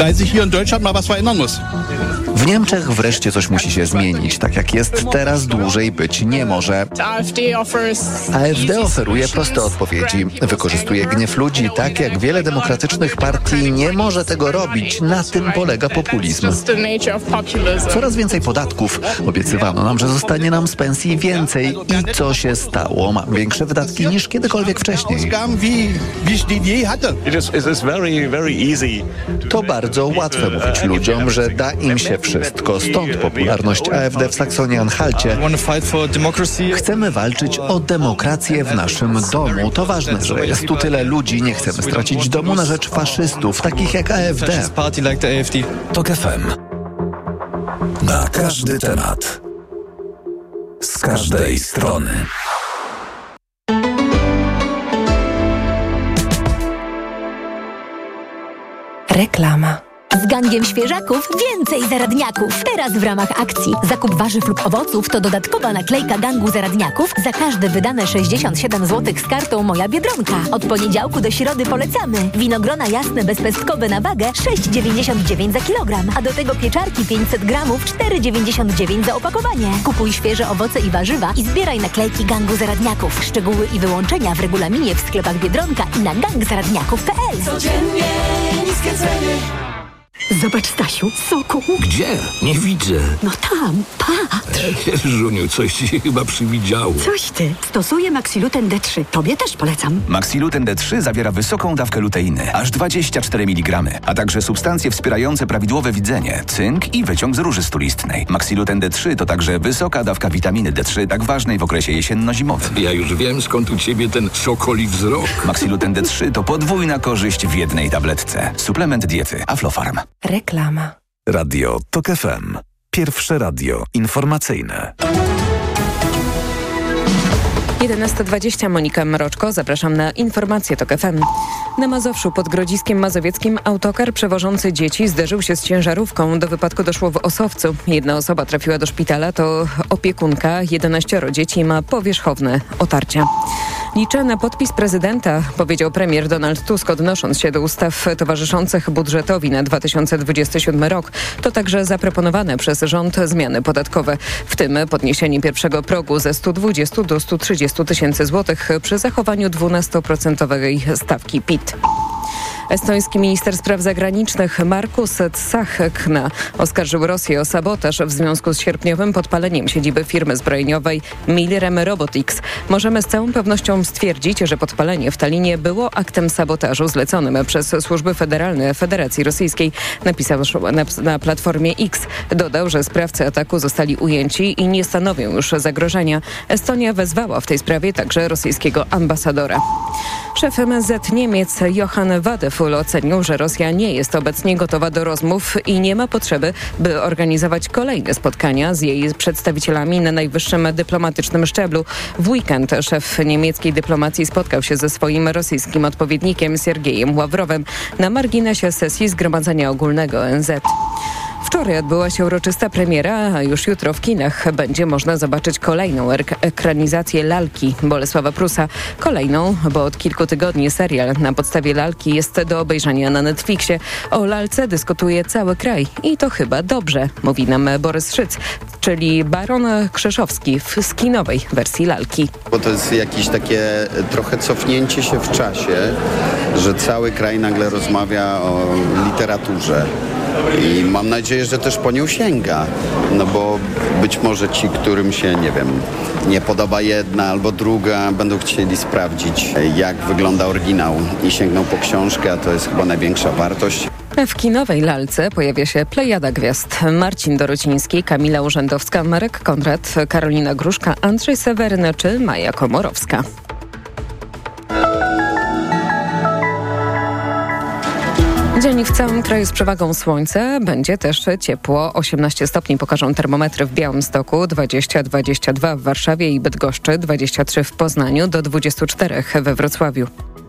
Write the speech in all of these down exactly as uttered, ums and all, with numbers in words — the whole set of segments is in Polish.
weil sich hier in Deutschland mal was verändern muss. W Niemczech wreszcie coś musi się zmienić. Tak jak jest teraz, dłużej być nie może. A F D oferuje proste odpowiedzi. Wykorzystuje gniew ludzi tak, jak wiele demokratycznych partii nie może tego robić. Na tym polega populizm. Coraz więcej podatków. Obiecywano nam, że zostanie nam z pensji więcej. I co się stało? Mam większe wydatki niż kiedykolwiek wcześniej. To bardzo łatwe mówić ludziom, że da im się wszystko. Stąd popularność A F D w Saksonii-Anhalcie. Chcemy walczyć o demokrację w naszym domu. To ważne, że jest tu tyle ludzi. Nie chcemy stracić domu na rzecz faszystów, takich jak A F D. Tok F M. Na każdy temat. Z każdej strony. Reklama. Z gangiem świeżaków więcej zaradniaków. Teraz w ramach akcji zakup warzyw lub owoców to dodatkowa naklejka gangu zaradniaków za każde wydane sześćdziesiąt siedem złotych z kartą Moja Biedronka. Od poniedziałku do środy polecamy. Winogrona jasne bezpestkowe na wagę sześć dziewięćdziesiąt dziewięć za kilogram, a do tego pieczarki pięćset gramów cztery dziewięćdziesiąt dziewięć za opakowanie. Kupuj świeże owoce i warzywa i zbieraj naklejki gangu zaradniaków. Szczegóły i wyłączenia w regulaminie w sklepach Biedronka i na gang zaradniaków kropka p l. Codziennie niskie ceny. Zobacz, Stasiu, soku. Gdzie? Nie widzę. No tam, patrz. Żuniu, coś ci się chyba przywidziało. Coś ty. Stosuję Maxiluten D trzy. Tobie też polecam. Maxiluten D trzy zawiera wysoką dawkę luteiny, aż dwadzieścia cztery miligramy, a także substancje wspierające prawidłowe widzenie, cynk i wyciąg z róży stulistnej. Maxiluten D trzy to także wysoka dawka witaminy D trzy, tak ważnej w okresie jesienno-zimowym. Ja już wiem, skąd u ciebie ten sokoli wzrok. Maxiluten D trzy to podwójna korzyść w jednej tabletce. Suplement diety Aflofarm. Reklama. Radio Tok F M. Pierwsze radio informacyjne. jedenasta dwadzieścia, Monika Mroczko. Zapraszam na informacje Tok F M. Na Mazowszu pod Grodziskiem Mazowieckim autokar przewożący dzieci zderzył się z ciężarówką. Do wypadku doszło w Osowcu. Jedna osoba trafiła do szpitala, to opiekunka. jedenaścioro dzieci ma powierzchowne otarcia. Liczę na podpis prezydenta, powiedział premier Donald Tusk, odnosząc się do ustaw towarzyszących budżetowi na dwa tysiące dwudziesty siódmy rok. To także zaproponowane przez rząd zmiany podatkowe, w tym podniesienie pierwszego progu ze stu dwudziestu do stu trzydziestu tysięcy złotych przy zachowaniu dwunastoprocentowej stawki P I T. Estoński minister spraw zagranicznych Markus Tsahkna oskarżył Rosję o sabotaż w związku z sierpniowym podpaleniem siedziby firmy zbrojeniowej Milrem Robotics. Możemy z całą pewnością stwierdzić, że podpalenie w Tallinie było aktem sabotażu zleconym przez służby federalne Federacji Rosyjskiej, napisał na, na platformie X. Dodał, że sprawcy ataku zostali ujęci i nie stanowią już zagrożenia. Estonia wezwała w tej sprawie także rosyjskiego ambasadora. Szef M S Z Niemiec Johann Wadefull ocenił, że Rosja nie jest obecnie gotowa do rozmów i nie ma potrzeby, by organizować kolejne spotkania z jej przedstawicielami na najwyższym dyplomatycznym szczeblu. W weekend szef niemieckiej dyplomacji spotkał się ze swoim rosyjskim odpowiednikiem Siergiejem Ławrowem na marginesie sesji Zgromadzenia Ogólnego O N Z. Wczoraj odbyła się uroczysta premiera, a już jutro w kinach będzie można zobaczyć kolejną ek- ekranizację lalki Bolesława Prusa. Kolejną, bo od kilku tygodni serial na podstawie lalki jest do obejrzenia na Netflixie. O lalce dyskutuje cały kraj i to chyba dobrze, mówi nam Borys Szyc, czyli Baron Krzeszowski w skinowej wersji lalki. Bo to jest jakieś takie trochę cofnięcie się w czasie, że cały kraj nagle rozmawia o literaturze. I mam nadzieję, że też po nią sięga, no bo być może ci, którym się, nie wiem, nie podoba jedna albo druga, będą chcieli sprawdzić, jak wygląda oryginał i sięgną po książkę, a to jest chyba największa wartość. W kinowej lalce pojawia się plejada gwiazd. Marcin Dorociński, Kamila Urzędowska, Marek Konrad, Karolina Gruszka, Andrzej Seweryna czy Maja Komorowska. Dzień w całym kraju z przewagą słońca. Będzie też ciepło. osiemnaście stopni pokażą termometry w Białymstoku, dwadzieścia dwadzieścia dwa w Warszawie i Bydgoszczy, dwadzieścia trzy w Poznaniu, do dwudziestu czterech we Wrocławiu.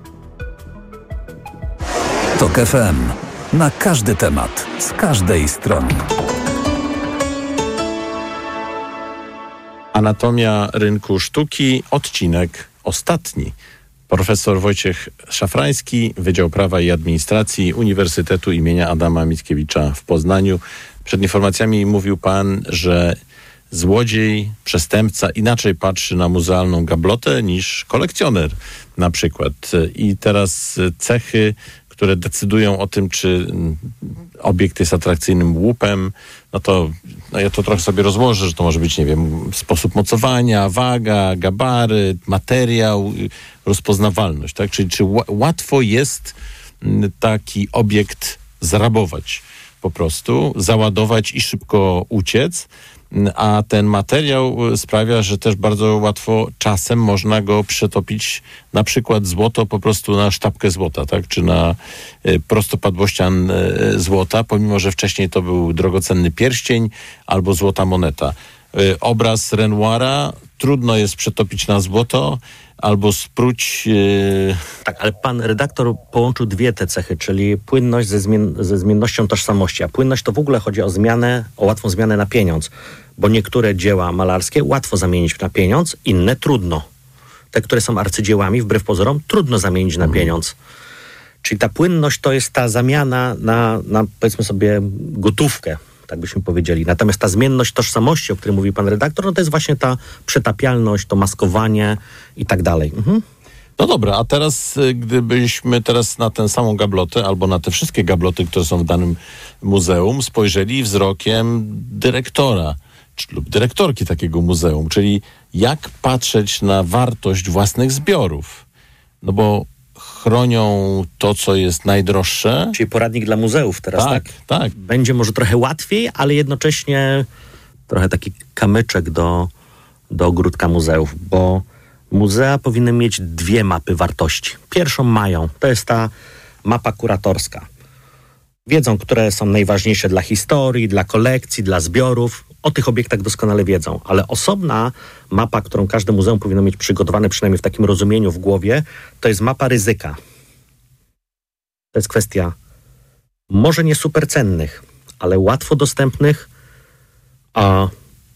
Tok F M. Na każdy temat, z każdej strony. Anatomia rynku sztuki, odcinek ostatni. Profesor Wojciech Szafrański, Wydział Prawa i Administracji Uniwersytetu imienia Adama Mickiewicza w Poznaniu. Przed informacjami mówił pan, że złodziej, przestępca inaczej patrzy na muzealną gablotę niż kolekcjoner na przykład. I teraz cechy, które decydują o tym, czy obiekt jest atrakcyjnym łupem, no to no ja to trochę sobie rozłożę, że to może być, nie wiem, sposób mocowania, waga, gabaryt, materiał, rozpoznawalność, tak? Czyli czy łatwo jest taki obiekt zrabować po prostu, załadować i szybko uciec, a ten materiał sprawia, że też bardzo łatwo czasem można go przetopić, na przykład złoto po prostu na sztabkę złota, tak? Czy na prostopadłościan złota, pomimo że wcześniej to był drogocenny pierścień albo złota moneta. Obraz Renoira trudno jest przetopić na złoto, albo spróć... Yy... Tak, ale pan redaktor połączył dwie te cechy, czyli płynność ze, zmien- ze zmiennością tożsamości. A płynność to w ogóle chodzi o zmianę, o łatwą zmianę na pieniądz, bo niektóre dzieła malarskie łatwo zamienić na pieniądz, inne trudno. Te, które są arcydziełami, wbrew pozorom, trudno zamienić na pieniądz. Czyli ta płynność to jest ta zamiana na, na powiedzmy sobie, gotówkę, tak byśmy powiedzieli. Natomiast ta zmienność tożsamości, o której mówi pan redaktor, no to jest właśnie ta przetapialność, to maskowanie i tak dalej. Mhm. No dobra, a teraz gdybyśmy teraz na tę samą gablotę, albo na te wszystkie gabloty, które są w danym muzeum, spojrzeli wzrokiem dyrektora czy, lub dyrektorki takiego muzeum, czyli jak patrzeć na wartość własnych zbiorów. No bo chronią to, co jest najdroższe. Czyli poradnik dla muzeów teraz, tak? Tak, tak. Będzie może trochę łatwiej, ale jednocześnie trochę taki kamyczek do, do ogródka muzeów, bo muzea powinny mieć dwie mapy wartości. Pierwszą mają, to jest ta mapa kuratorska. Wiedzą, które są najważniejsze dla historii, dla kolekcji, dla zbiorów. O tych obiektach doskonale wiedzą, ale osobna mapa, którą każde muzeum powinno mieć przygotowane, przynajmniej w takim rozumieniu w głowie, to jest mapa ryzyka. To jest kwestia może nie supercennych, ale łatwo dostępnych, a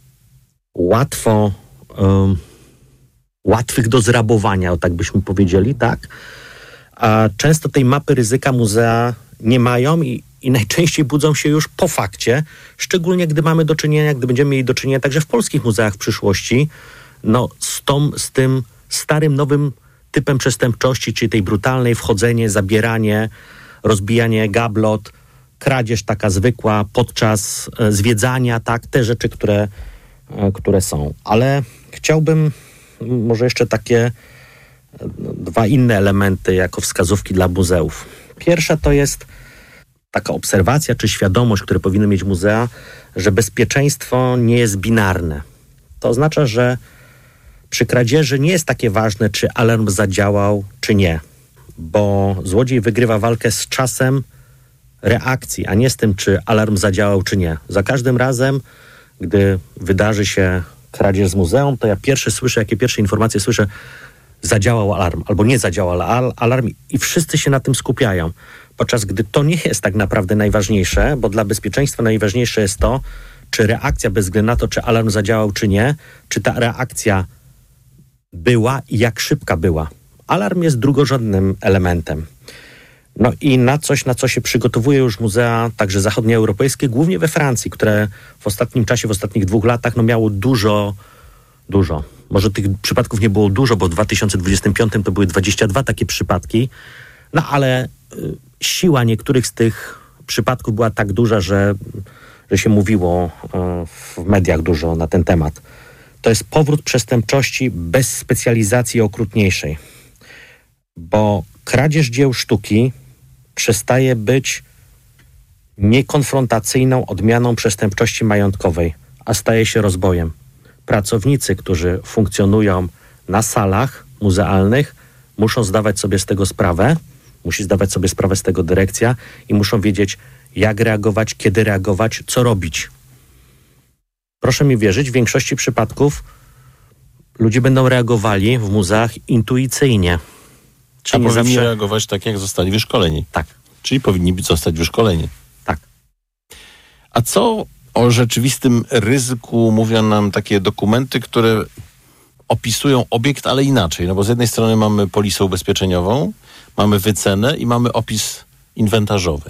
łatwo, um, łatwych do zrabowania, o tak byśmy powiedzieli, tak? A często tej mapy ryzyka muzea nie mają i, i najczęściej budzą się już po fakcie, szczególnie gdy mamy do czynienia, gdy będziemy mieli do czynienia także w polskich muzeach w przyszłości, no z, tą, z tym starym, nowym typem przestępczości, czyli tej brutalnej wchodzenie, zabieranie, rozbijanie gablot, kradzież taka zwykła podczas e, zwiedzania, tak, te rzeczy, które, e, które są. Ale chciałbym może jeszcze takie e, dwa inne elementy jako wskazówki dla muzeów. Pierwsza to jest taka obserwacja czy świadomość, które powinny mieć muzea, że bezpieczeństwo nie jest binarne. To oznacza, że przy kradzieży nie jest takie ważne, czy alarm zadziałał, czy nie. Bo złodziej wygrywa walkę z czasem reakcji, a nie z tym, czy alarm zadziałał, czy nie. Za każdym razem, gdy wydarzy się kradzież z muzeum, to ja pierwszy słyszę, jakie pierwsze informacje słyszę, zadziałał alarm, albo nie zadziałał alarm i wszyscy się na tym skupiają. Podczas gdy to nie jest tak naprawdę najważniejsze, bo dla bezpieczeństwa najważniejsze jest to, czy reakcja, bez względu na to, czy alarm zadziałał, czy nie, czy ta reakcja była i jak szybka była. Alarm jest drugorzędnym elementem. No i na coś, na co się przygotowuje już muzea, także zachodnioeuropejskie, głównie we Francji, które w ostatnim czasie, w ostatnich dwóch latach, no miało dużo, dużo. Może tych przypadków nie było dużo, bo w dwa tysiące dwudziestym piątym to były dwadzieścia dwa takie przypadki, no ale y, siła niektórych z tych przypadków była tak duża, że, że się mówiło y, w mediach dużo na ten temat. To jest powrót przestępczości bez specjalizacji okrutniejszej. Bo kradzież dzieł sztuki przestaje być niekonfrontacyjną odmianą przestępczości majątkowej, a staje się rozbojem. Pracownicy, którzy funkcjonują na salach muzealnych, muszą zdawać sobie z tego sprawę, musi zdawać sobie sprawę z tego dyrekcja i muszą wiedzieć, jak reagować, kiedy reagować, co robić. Proszę mi wierzyć, w większości przypadków ludzie będą reagowali w muzeach intuicyjnie. Czyli a powinni zawsze... reagować tak, jak zostali wyszkoleni. Tak. Czyli powinni być zostać wyszkoleni. Tak. A co o rzeczywistym ryzyku mówią nam takie dokumenty, które opisują obiekt, ale inaczej. No bo z jednej strony mamy polisę ubezpieczeniową, mamy wycenę i mamy opis inwentarzowy.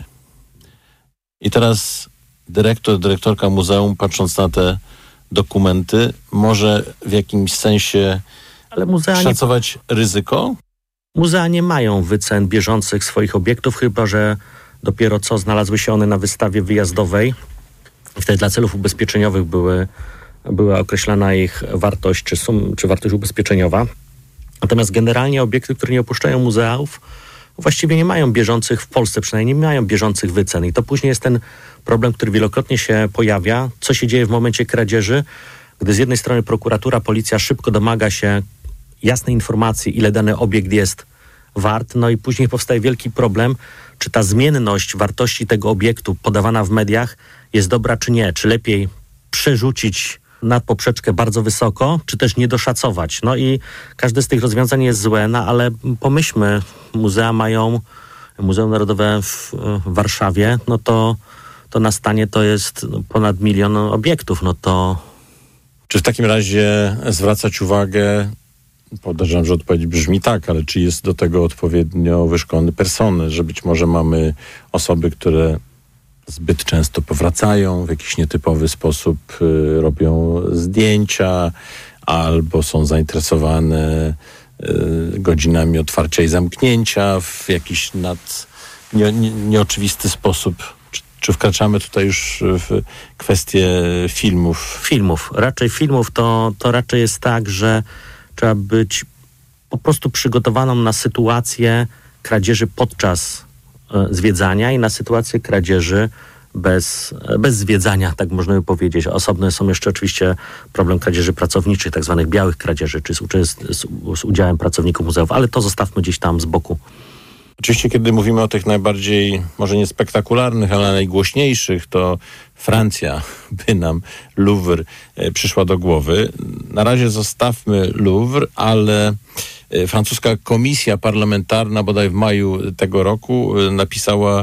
I teraz dyrektor, dyrektorka muzeum, patrząc na te dokumenty, może w jakimś sensie ale muzea szacować nie... ryzyko? Muzea nie mają wycen bieżących swoich obiektów, chyba że dopiero co znalazły się one na wystawie wyjazdowej. Wtedy dla celów ubezpieczeniowych były, była określana ich wartość czy, sum, czy wartość ubezpieczeniowa. Natomiast generalnie obiekty, które nie opuszczają muzeów, właściwie nie mają bieżących, w Polsce przynajmniej nie mają bieżących wycen. I to później jest ten problem, który wielokrotnie się pojawia. Co się dzieje w momencie kradzieży, gdy z jednej strony prokuratura, policja szybko domaga się jasnej informacji, ile dany obiekt jest wart, no i później powstaje wielki problem, czy ta zmienność wartości tego obiektu podawana w mediach jest dobra, czy nie. Czy lepiej przerzucić nad poprzeczkę bardzo wysoko, czy też nie doszacować. No i każde z tych rozwiązań jest złe, no ale pomyślmy, muzea mają, Muzeum Narodowe w, w Warszawie, no to, to na stanie to jest ponad milion obiektów, no to... Czy w takim razie zwracać uwagę, podejrzewam, że odpowiedź brzmi tak, ale czy jest do tego odpowiednio wyszkolony personel, że być może mamy osoby, które zbyt często powracają, w jakiś nietypowy sposób y, robią zdjęcia, albo są zainteresowane y, godzinami otwarcia i zamknięcia w jakiś nad, nie, nie, nieoczywisty sposób. Czy, czy wkraczamy tutaj już w kwestię filmów? Filmów. Raczej filmów to, to raczej jest tak, że trzeba być po prostu przygotowaną na sytuację kradzieży podczas zwiedzania i na sytuację kradzieży bez, bez zwiedzania, tak można by powiedzieć. Osobne są jeszcze oczywiście problem kradzieży pracowniczych, tak zwanych białych kradzieży, czy z, z, z udziałem pracowników muzeów, ale to zostawmy gdzieś tam z boku. Oczywiście, kiedy mówimy o tych najbardziej, może nie spektakularnych, ale najgłośniejszych, to Francja by nam Louvre e, przyszła do głowy. Na razie zostawmy Louvre, ale e, francuska komisja parlamentarna bodaj w maju tego roku e, napisała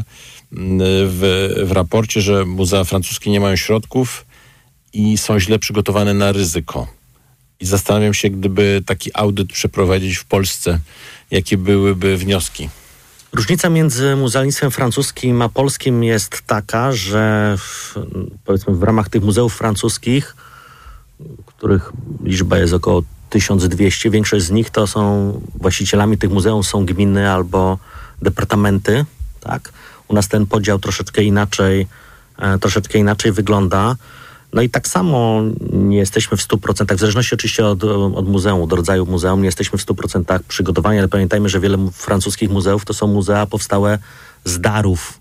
w, w raporcie, że muzea francuskie nie mają środków i są źle przygotowane na ryzyko. I zastanawiam się, gdyby taki audyt przeprowadzić w Polsce, jakie byłyby wnioski? Różnica między muzealnictwem francuskim a polskim jest taka, że w, powiedzmy w ramach tych muzeów francuskich, których liczba jest około tysiąc dwieście, większość z nich to są właścicielami tych muzeów są gminy albo departamenty, tak? U nas ten podział troszeczkę inaczej, e, troszeczkę inaczej wygląda. No i tak samo nie jesteśmy w stu procentach, w zależności oczywiście od, od muzeum, od rodzaju muzeum, nie jesteśmy w stu procentach przygotowani, ale pamiętajmy, że wiele francuskich muzeów to są muzea powstałe z darów,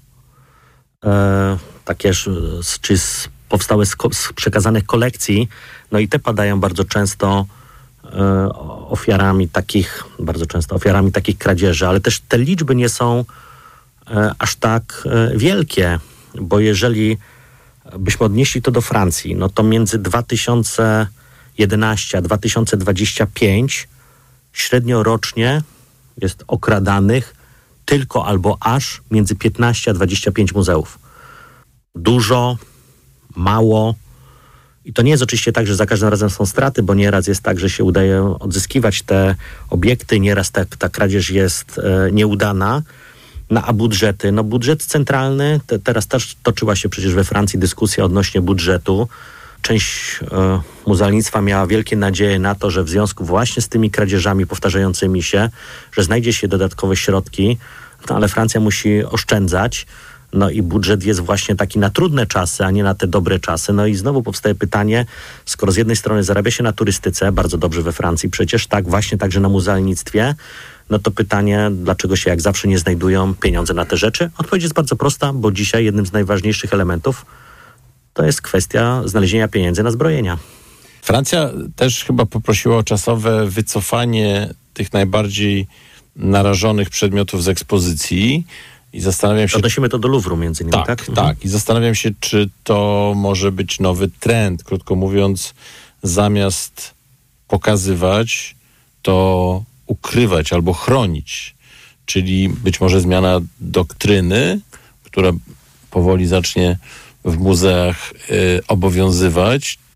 e, takie czy z, powstałe z, z przekazanych kolekcji, no i te padają bardzo często e, ofiarami takich, bardzo często ofiarami takich kradzieży, ale też te liczby nie są e, aż tak e, wielkie, bo jeżeli byśmy odnieśli to do Francji, no to między dwa tysiące jedenastym a dwa tysiące dwudziestym piątym średnio rocznie jest okradanych tylko albo aż między piętnaście a dwadzieścia pięć muzeów. Dużo, mało. I to nie jest oczywiście tak, że za każdym razem są straty, bo nieraz jest tak, że się udaje odzyskiwać te obiekty, nieraz ta, ta kradzież jest e, nieudana. No a budżety? No budżet centralny, te, teraz też toczyła się przecież we Francji dyskusja odnośnie budżetu. Część e, muzealnictwa miała wielkie nadzieje na to, że w związku właśnie z tymi kradzieżami powtarzającymi się, że znajdzie się dodatkowe środki, no ale Francja musi oszczędzać. No i budżet jest właśnie taki na trudne czasy, a nie na te dobre czasy. No i znowu powstaje pytanie, skoro z jednej strony zarabia się na turystyce, bardzo dobrze we Francji, przecież tak, właśnie także na muzealnictwie, no to pytanie, dlaczego się jak zawsze nie znajdują pieniądze na te rzeczy? Odpowiedź jest bardzo prosta, bo dzisiaj jednym z najważniejszych elementów to jest kwestia znalezienia pieniędzy na zbrojenia. Francja też chyba poprosiła o czasowe wycofanie tych najbardziej narażonych przedmiotów z ekspozycji i zastanawiam się... Odnosimy to do Louvru między innymi, tak? Tak, tak. Mhm. I zastanawiam się, czy to może być nowy trend. Krótko mówiąc, zamiast pokazywać, to ukrywać albo chronić. Czyli być może zmiana doktryny, która powoli zacznie w muzeach y, obowiązywać.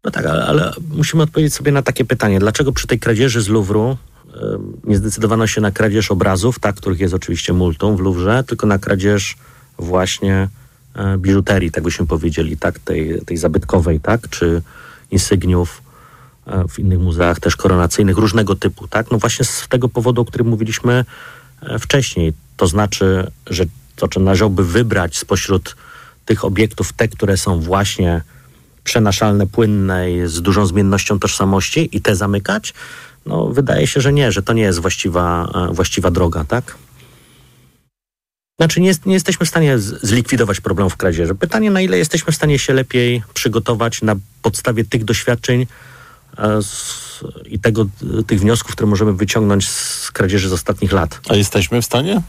No tak, ale, ale musimy odpowiedzieć sobie na takie pytanie. Dlaczego przy tej kradzieży z Louvru y, nie zdecydowano się na kradzież obrazów, tak, których jest oczywiście multum w Louvrze, tylko na kradzież właśnie y, biżuterii, tak byśmy powiedzieli, tak, tej, tej zabytkowej, tak, czy insygniów y, w innych muzeach też koronacyjnych, różnego typu, tak? No właśnie z tego powodu, o którym mówiliśmy y, wcześniej. To znaczy, że to, czy należałoby wybrać spośród tych obiektów te, które są właśnie przenaszalne, płynne i z dużą zmiennością tożsamości i te zamykać? No wydaje się, że nie, że to nie jest właściwa, właściwa droga, tak? Znaczy nie, jest, nie jesteśmy w stanie z, zlikwidować problemów kradzieży. Pytanie, na ile jesteśmy w stanie się lepiej przygotować na podstawie tych doświadczeń e, z, i tego, tych wniosków, które możemy wyciągnąć z kradzieży z ostatnich lat. A jesteśmy w stanie?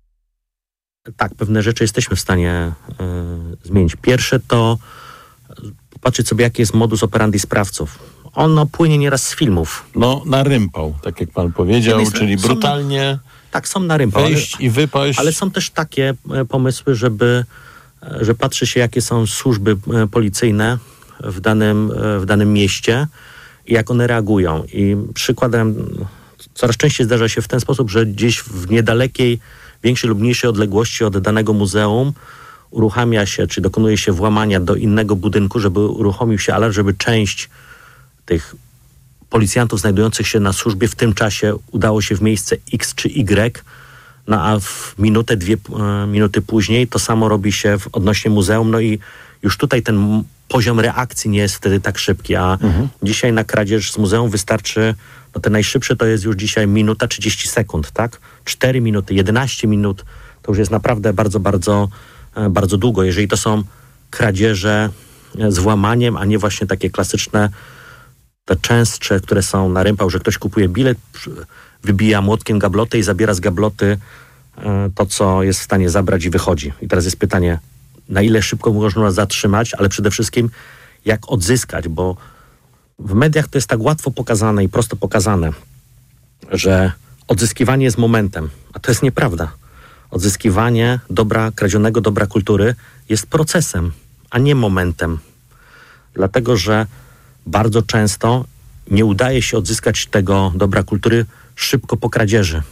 Tak, pewne rzeczy jesteśmy w stanie y, zmienić. Pierwsze to popatrzeć sobie, jaki jest modus operandi sprawców. Ono płynie nieraz z filmów. No, na rympał, tak jak pan powiedział, Myślę, czyli brutalnie na, tak, są na rympał, wejść ale, i wypaść. Ale są też takie pomysły, żeby, że patrzy się, jakie są służby policyjne w danym, w danym mieście i jak one reagują. I przykładem coraz częściej zdarza się w ten sposób, że gdzieś w niedalekiej, większej lub mniejszej odległości od danego muzeum uruchamia się, czy dokonuje się włamania do innego budynku, żeby uruchomił się alarm, żeby część tych policjantów znajdujących się na służbie w tym czasie udało się w miejsce X czy Y, no a w minutę, dwie e, minuty później to samo robi się w, odnośnie muzeum, no i już tutaj ten poziom reakcji nie jest wtedy tak szybki, a mhm. dzisiaj na kradzież z muzeum wystarczy, no te najszybsze to jest już dzisiaj minuta trzydzieści sekund, tak? cztery minuty, jedenaście minut, to już jest naprawdę bardzo, bardzo, bardzo długo. Jeżeli to są kradzieże z włamaniem, a nie właśnie takie klasyczne, te częstsze, które są na rympał, że ktoś kupuje bilet, wybija młotkiem gablotę i zabiera z gabloty to, co jest w stanie zabrać i wychodzi. I teraz jest pytanie, na ile szybko można zatrzymać, ale przede wszystkim jak odzyskać, bo w mediach to jest tak łatwo pokazane i prosto pokazane, że odzyskiwanie jest momentem, a to jest nieprawda. Odzyskiwanie dobra, kradzionego dobra kultury jest procesem, a nie momentem. Dlatego, że bardzo często nie udaje się odzyskać tego dobra kultury szybko po kradzieży.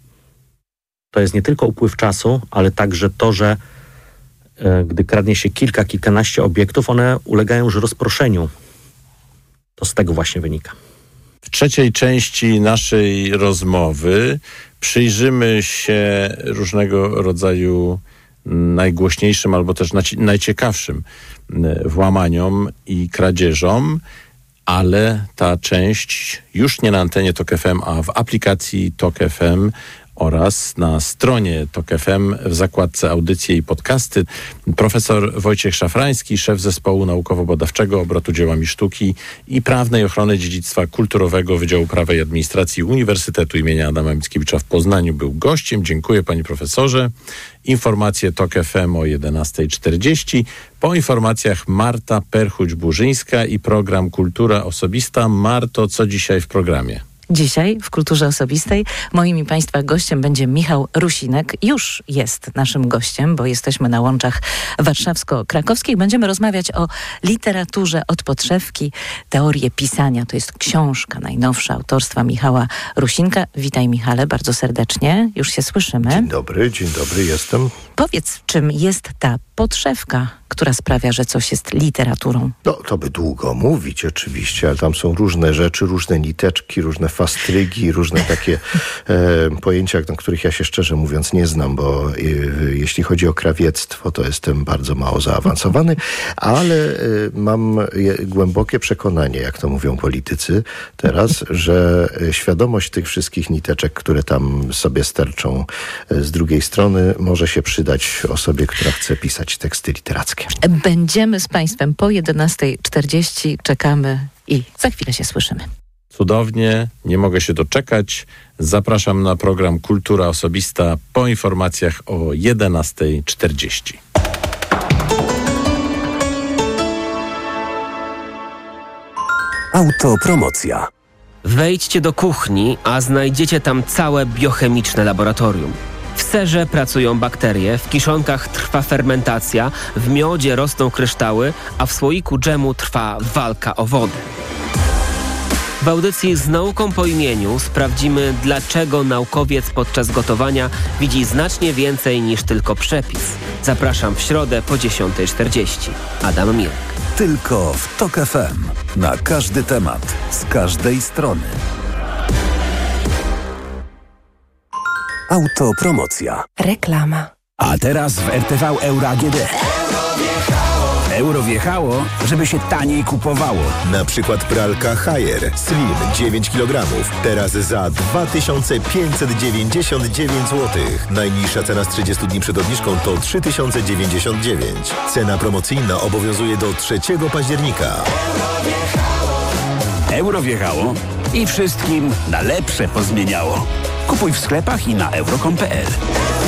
To jest nie tylko upływ czasu, ale także to, że e, gdy kradnie się kilka, kilkanaście obiektów, one ulegają już rozproszeniu. To z tego właśnie wynika. W trzeciej części naszej rozmowy przyjrzymy się różnego rodzaju najgłośniejszym albo też najciekawszym włamaniom i kradzieżom, ale ta część już nie na antenie Tok F M, a w aplikacji Tok F M oraz na stronie Tok F M w zakładce audycje i podcasty. Profesor Wojciech Szafrański, szef zespołu naukowo-badawczego obrotu dziełami sztuki i prawnej ochrony dziedzictwa kulturowego Wydziału Prawa i Administracji Uniwersytetu imienia Adama Mickiewicza w Poznaniu był gościem. Dziękuję panie profesorze. Informacje Tok F M o jedenasta czterdzieści. Po informacjach Marta Perchuć-Burzyńska i program Kultura Osobista. Marto, co dzisiaj w programie? Dzisiaj w Kulturze Osobistej moim i Państwa gościem będzie Michał Rusinek. Już jest naszym gościem, bo jesteśmy na łączach warszawsko-krakowskich. Będziemy rozmawiać o literaturze od podszewki, teorię pisania. To jest książka najnowsza autorstwa Michała Rusinka. Witaj Michale, bardzo serdecznie. Już się słyszymy. Dzień dobry, dzień dobry, jestem. Powiedz, czym jest ta podszewka, która sprawia, że coś jest literaturą? No, to by długo mówić oczywiście, ale tam są różne rzeczy, różne niteczki, różne fastrygi, różne takie e, pojęcia, na których ja się szczerze mówiąc nie znam, bo e, jeśli chodzi o krawiectwo, to jestem bardzo mało zaawansowany, ale e, mam je, głębokie przekonanie, jak to mówią politycy teraz, że e, świadomość tych wszystkich niteczek, które tam sobie sterczą e, z drugiej strony, może się przydać osobie, która chce pisać teksty literackie. Będziemy z Państwem po jedenasta czterdzieści. Czekamy i za chwilę się słyszymy. Cudownie, nie mogę się doczekać. Zapraszam na program Kultura Osobista po informacjach o jedenasta czterdzieści. Autopromocja. Wejdźcie do kuchni, a znajdziecie tam całe biochemiczne laboratorium. W serze pracują bakterie, w kiszonkach trwa fermentacja, w miodzie rosną kryształy, a w słoiku dżemu trwa walka o wodę. W audycji Z nauką po imieniu sprawdzimy, dlaczego naukowiec podczas gotowania widzi znacznie więcej niż tylko przepis. Zapraszam w środę po dziesiątej czterdzieści. Adam Mirek. Tylko w TOK F M. Na każdy temat, z każdej strony. Autopromocja. Reklama. A teraz w R T V Euro A G D. Euro wjechało, żeby się taniej kupowało. Na przykład pralka Haier Slim dziewięć kilogramów. Teraz za dwa tysiące pięćset dziewięćdziesiąt dziewięć złotych. Najniższa cena z trzydziestu dni przed obniżką to trzy tysiące dziewięćdziesiąt dziewięć. Cena promocyjna obowiązuje do trzeciego października. Euro wjechało i wszystkim na lepsze pozmieniało. Kupuj w sklepach i na euro kropka com kropka p l.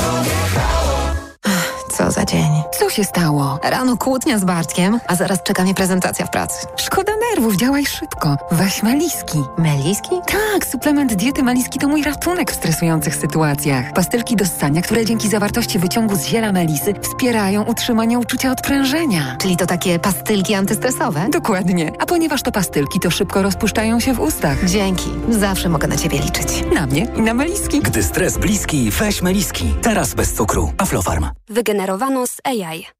Co za dzień. Co się stało? Rano kłótnia z Bartkiem, a zaraz czeka mnie prezentacja w pracy. Szkoda nerwów, działaj szybko. Weź Meliski. Meliski? Tak, suplement diety Meliski to mój ratunek w stresujących sytuacjach. Pastylki do ssania, które dzięki zawartości wyciągu z ziela melisy wspierają utrzymanie uczucia odprężenia. Czyli to takie pastylki antystresowe? Dokładnie. A ponieważ to pastylki, to szybko rozpuszczają się w ustach. Dzięki. Zawsze mogę na ciebie liczyć. Na mnie i na Meliski. Gdy stres bliski, weź Meliski. Teraz bez cukru. Aflofarm. Wygenerowano z A I.